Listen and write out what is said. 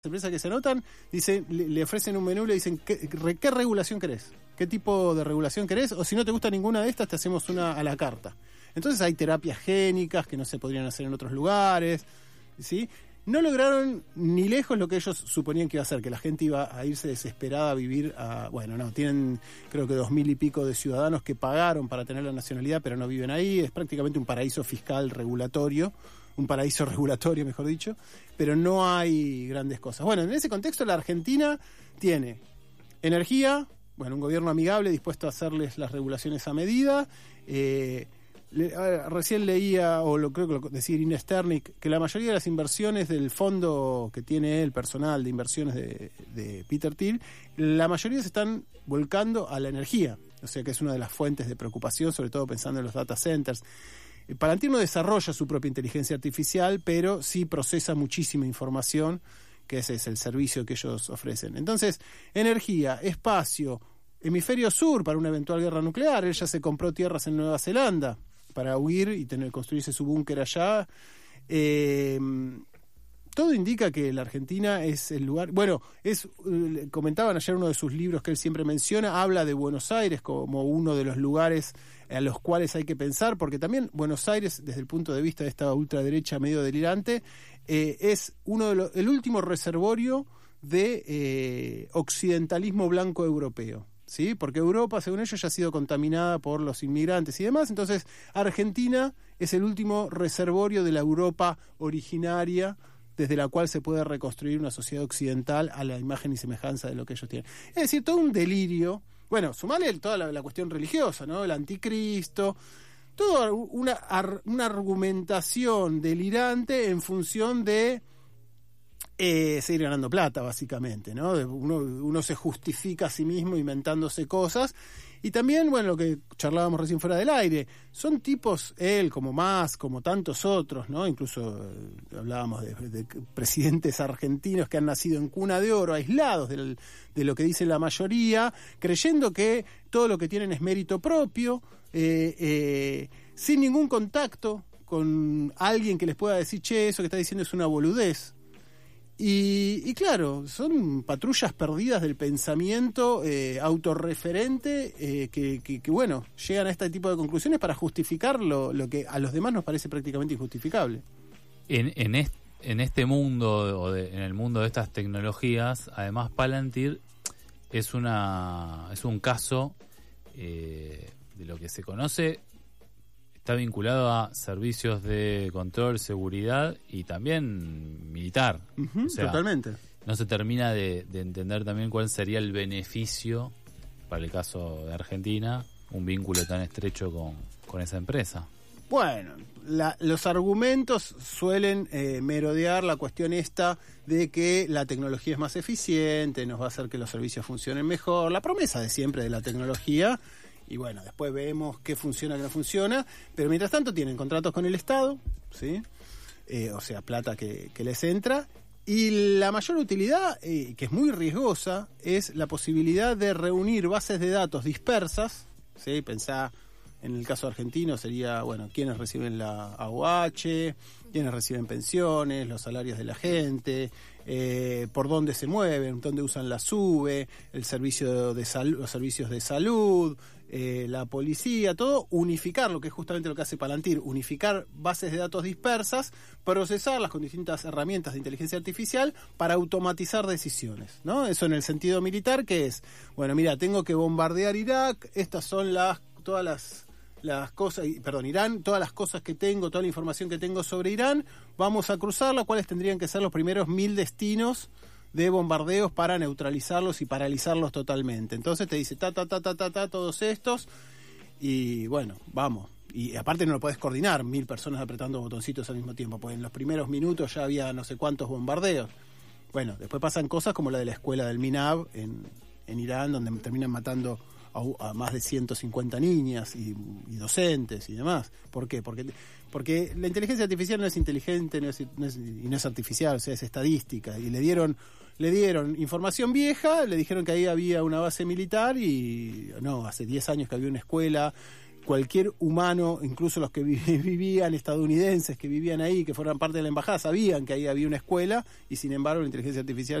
empresas que se anotan, dicen, le ofrecen un menú, le dicen, ¿qué regulación querés? ¿Qué tipo de regulación querés? O si no te gusta ninguna de estas, te hacemos una a la carta. Entonces hay terapias génicas que no se podrían hacer en otros lugares, ¿sí? No lograron ni lejos lo que ellos suponían que iba a ser, que la gente iba a irse desesperada a vivir a... Bueno, no, tienen creo que 2.000 y pico de ciudadanos que pagaron para tener la nacionalidad, pero no viven ahí. Es prácticamente un paraíso fiscal regulatorio, un paraíso regulatorio, mejor dicho, pero no hay grandes cosas. Bueno, en ese contexto la Argentina tiene energía, bueno, un gobierno amigable dispuesto a hacerles las regulaciones a medida. Recién leía, o creo que lo decía Irina Sternik, que la mayoría de las inversiones del fondo que tiene el personal de inversiones de Peter Thiel, la mayoría se están volcando a la energía, o sea que es una de las fuentes de preocupación, sobre todo pensando en los data centers. Palantir no desarrolla su propia inteligencia artificial, pero sí procesa muchísima información, que ese es el servicio que ellos ofrecen. Entonces, energía, espacio, hemisferio sur para una eventual guerra nuclear. Él ya se compró tierras en Nueva Zelanda para huir y construirse su búnker allá. Todo indica que la Argentina es el lugar... Bueno, comentaban ayer uno de sus libros que él siempre menciona, habla de Buenos Aires como uno de los lugares a los cuales hay que pensar, porque también Buenos Aires, desde el punto de vista de esta ultraderecha medio delirante, es el último reservorio de occidentalismo blanco europeo, ¿sí? Porque Europa, según ellos, ya ha sido contaminada por los inmigrantes y demás. Entonces, Argentina es el último reservorio de la Europa originaria, desde la cual se puede reconstruir una sociedad occidental a la imagen y semejanza de lo que ellos tienen. Es decir, todo un delirio. Bueno, sumale toda la cuestión religiosa, ¿no? El anticristo, toda una argumentación delirante en función de seguir ganando plata, básicamente, ¿no? Uno se justifica a sí mismo inventándose cosas. Y también, bueno, lo que charlábamos recién fuera del aire, son tipos, él, como más, como tantos otros, ¿no? Incluso hablábamos de presidentes argentinos que han nacido en cuna de oro, aislados de lo que dice la mayoría, creyendo que todo lo que tienen es mérito propio, sin ningún contacto con alguien que les pueda decir, che, eso que está diciendo es una boludez. Y claro, son patrullas perdidas del pensamiento autorreferente que bueno, llegan a este tipo de conclusiones para justificar lo que a los demás nos parece prácticamente injustificable. En este mundo, en el mundo de estas tecnologías, además Palantir es un caso de lo que se conoce. Está vinculado a servicios de control, seguridad y también militar. Uh-huh, o sea, totalmente. No se termina de entender también cuál sería el beneficio, para el caso de Argentina, un vínculo tan estrecho con esa empresa. Bueno, los argumentos suelen merodear la cuestión esta de que la tecnología es más eficiente, nos va a hacer que los servicios funcionen mejor, la promesa de siempre de la tecnología. Y bueno, después vemos qué funciona, qué no funciona, pero mientras tanto tienen contratos con el Estado, ¿sí? O sea, plata que les entra, y la mayor utilidad, que es muy riesgosa, es la posibilidad de reunir bases de datos dispersas, ¿sí? Pensá, en el caso argentino sería, bueno, quiénes reciben la AUH, quiénes reciben pensiones, los salarios de la gente, por dónde se mueven, dónde usan la SUBE, el servicio de salud, los servicios de salud, la policía, todo, unificar, lo que es justamente lo que hace Palantir, unificar bases de datos dispersas, procesarlas con distintas herramientas de inteligencia artificial para automatizar decisiones, ¿no? Eso en el sentido militar, que es, bueno, mira, tengo que bombardear Irak, estas son todas las cosas, Irán, todas las cosas que tengo, toda la información que tengo sobre Irán, vamos a cruzarla, cuáles tendrían que ser los primeros 1000 destinos de bombardeos para neutralizarlos y paralizarlos totalmente. Entonces te dice todos estos, y bueno, vamos. Y aparte no lo podés coordinar, 1000 personas apretando botoncitos al mismo tiempo, porque en los primeros minutos ya había no sé cuántos bombardeos. Bueno, después pasan cosas como la de la escuela del Minab en Irán, donde terminan matando a más de 150 niñas y docentes y demás. ¿Por qué? Porque la inteligencia artificial no es inteligente, no es artificial, o sea, es estadística. Y le dieron información vieja, le dijeron que ahí había una base militar y no, hace 10 años que había una escuela cualquier humano, incluso los que vivían, estadounidenses que vivían ahí, que fueran parte de la embajada, sabían que ahí había una escuela, y sin embargo la inteligencia artificial